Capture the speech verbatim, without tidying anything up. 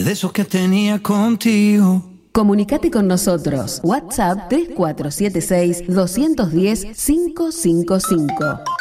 de esos que tenía contigo. Comunicate con nosotros. WhatsApp tres cuatro siete seis, dos uno cero, cinco cinco cinco.